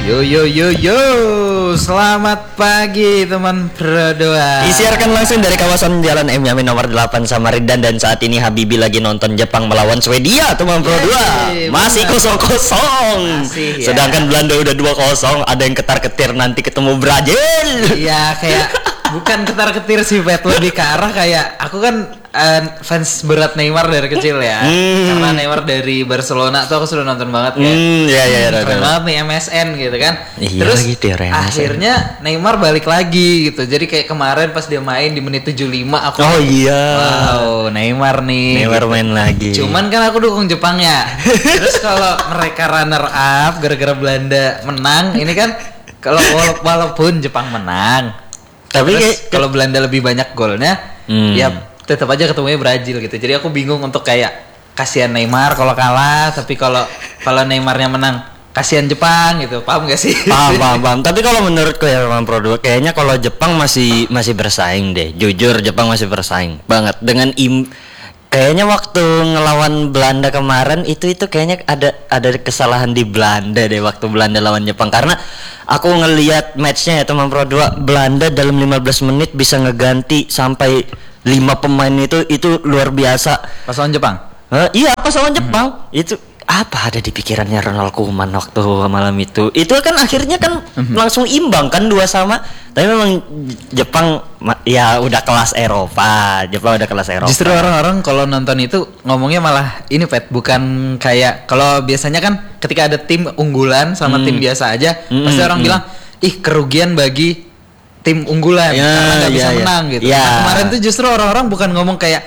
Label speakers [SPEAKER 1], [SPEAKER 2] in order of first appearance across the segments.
[SPEAKER 1] Yo yo yo yo, selamat pagi teman Pro2.
[SPEAKER 2] Disiarkan langsung dari kawasan Jalan M Yamin nomor 8 Samarinda. Dan saat ini Habibi lagi nonton Jepang melawan Swedia teman Pro2. Masih 0-0.
[SPEAKER 1] Masih, ya.
[SPEAKER 2] Sedangkan Belanda udah 2-0. Ada yang ketar-ketir nanti ketemu Brazil.
[SPEAKER 1] Iya kayak bukan ketar-ketir sih Pet, lebih ke arah kayak aku kan fans berat Neymar dari kecil ya. Karena Neymar dari Barcelona tuh aku sudah nonton banget ya. Keren banget nih MSN gitu kan.
[SPEAKER 2] Iya,
[SPEAKER 1] terus
[SPEAKER 2] gitu ya,
[SPEAKER 1] akhirnya Neymar balik lagi gitu. Jadi kayak kemarin pas dia main di menit 75 aku wow, Neymar nih.
[SPEAKER 2] Neymar
[SPEAKER 1] gitu.
[SPEAKER 2] main lagi.
[SPEAKER 1] Cuman kan aku dukung Jepang ya. Terus kalau mereka runner up gara-gara Belanda menang, ini kan kalau walaupun Jepang menang, tapi kalau Belanda lebih banyak golnya, ya tetap aja ketemunya Brazil gitu. Jadi aku bingung untuk kayak kasihan Neymar kalau kalah, tapi kalau Neymarnya menang kasihan Jepang gitu. Paham gak sih?
[SPEAKER 2] Paham. Tapi kalau menurutku ya teman Pro2, kayaknya kalau Jepang masih bersaing deh. Jujur Jepang masih bersaing banget dengan kayaknya waktu ngelawan Belanda kemarin itu kayaknya ada kesalahan di Belanda deh waktu Belanda lawan Jepang, karena aku ngelihat matchnya ya teman Pro2, Belanda dalam 15 menit bisa ngeganti sampai 5 pemain itu luar biasa.
[SPEAKER 1] Pas lawan Jepang?
[SPEAKER 2] Iya pas lawan Jepang. Itu apa ada di pikirannya Ronald Koeman waktu malam itu? Itu kan akhirnya kan langsung imbang kan 2-2. Tapi memang Jepang ya udah kelas Eropa.
[SPEAKER 1] Justru orang-orang kalau nonton itu ngomongnya malah ini Pet, bukan kayak kalau biasanya kan ketika ada tim unggulan sama tim biasa aja, pasti orang bilang ih kerugian bagi tim unggulan karena nggak bisa menang gitu. Nah, kemarin tuh justru orang-orang bukan ngomong kayak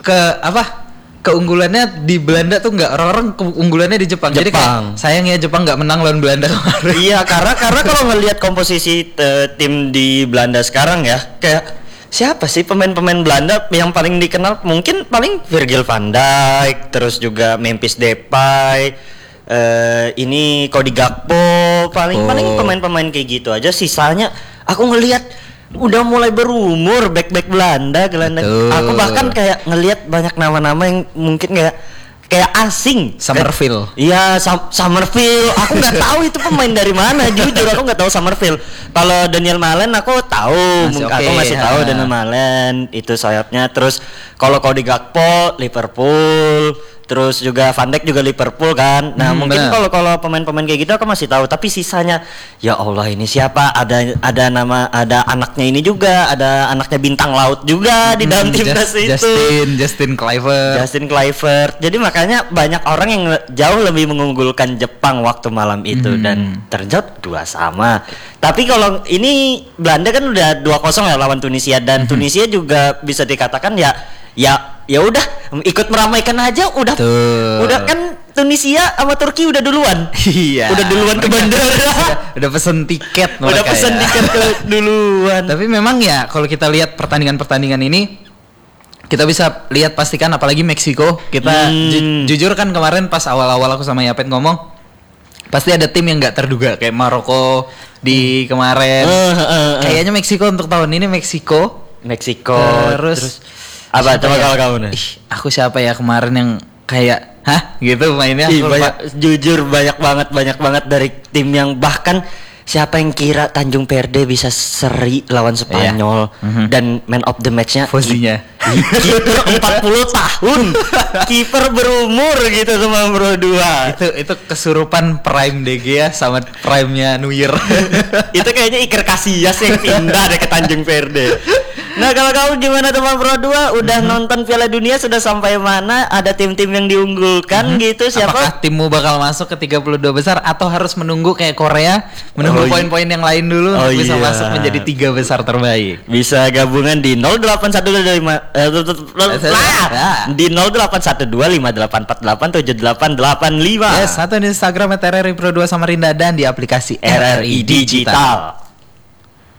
[SPEAKER 1] keunggulannya di Belanda tuh nggak, orang-orang keunggulannya di Jepang. Jadi kayak sayang ya Jepang nggak menang lawan Belanda kemarin.
[SPEAKER 2] Iya karena kalau ngelihat komposisi tim di Belanda sekarang ya, kayak siapa sih pemain-pemain Belanda yang paling dikenal? Mungkin paling Virgil van Dijk, terus juga Memphis Depay, ini Cody Gakpo, paling pemain-pemain kayak gitu aja. Sisanya aku ngelihat udah mulai berumur back Belanda. Aku bahkan kayak ngelihat banyak nama-nama yang mungkin kayak asing.
[SPEAKER 1] Summerville.
[SPEAKER 2] Iya, Summerville. Aku nggak tahu itu pemain dari mana. Jujur aku nggak tahu Summerville. Kalau Daniel Malen aku tahu. Aku masih tahu Daniel Malen itu sayapnya. Terus kalau Cody Gakpo Liverpool. Terus juga Van Dijk juga Liverpool kan. Nah mungkin kalau pemain-pemain kayak gitu aku masih tahu. Tapi sisanya ya Allah ini siapa? Ada anaknya ini juga, ada anaknya bintang laut juga di dalam timnas itu.
[SPEAKER 1] Justin Kluivert.
[SPEAKER 2] Jadi makanya banyak orang yang jauh lebih mengunggulkan Jepang waktu malam itu dan terjawab 2-2. Tapi kalau ini Belanda kan udah 2-0 ya lawan Tunisia, dan Tunisia juga bisa dikatakan ya udah ikut meramaikan aja udah kan Tunisia sama Turki udah duluan.
[SPEAKER 1] Iya.
[SPEAKER 2] Udah duluan ke bandara.
[SPEAKER 1] udah pesen tiket
[SPEAKER 2] tiket duluan.
[SPEAKER 1] Tapi memang ya kalau kita lihat pertandingan ini kita bisa lihat pastikan, apalagi Meksiko. Kita jujur kan kemarin pas awal-awal aku sama Yapet ngomong pasti ada tim yang nggak terduga kayak Maroko di kemarin. Kayaknya Meksiko untuk tahun ini Meksiko. Terus apa coba kalau kamu nih? Aku siapa ya kemarin yang kayak gitu mainnya?
[SPEAKER 2] Jujur banyak banget dari tim yang bahkan siapa yang kira Tanjung Perde bisa seri lawan Spanyol dan man of the match-nya
[SPEAKER 1] Fozinya.
[SPEAKER 2] Kiper 40 tahun. Kiper berumur gitu sama Pro2.
[SPEAKER 1] Itu kesurupan prime DG ya sama prime-nya New Year.
[SPEAKER 2] Itu kayaknya Iker Casillas yang pindah deh ke Tanjung Perde. Nah kalau kamu gimana teman Pro2? Udah nonton Piala Dunia sudah sampai mana? Ada tim-tim yang diunggulkan gitu siapa?
[SPEAKER 1] Apakah timmu bakal masuk ke 32 besar atau harus menunggu kayak Korea, menunggu poin-poin yang lain dulu untuk bisa masuk menjadi 3 besar terbaik?
[SPEAKER 2] Bisa gabungan di 081258487885. Yes,
[SPEAKER 1] atau di Instagram @RRI Pro2 Samarinda dan di aplikasi RRI Digital.